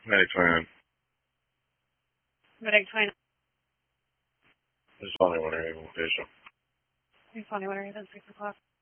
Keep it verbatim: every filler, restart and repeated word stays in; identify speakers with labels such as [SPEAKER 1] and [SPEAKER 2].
[SPEAKER 1] Medic twenty-nine.
[SPEAKER 2] Medic twenty-nine.
[SPEAKER 1] Just only one area location.
[SPEAKER 2] Twenty-one area, then six o'clock.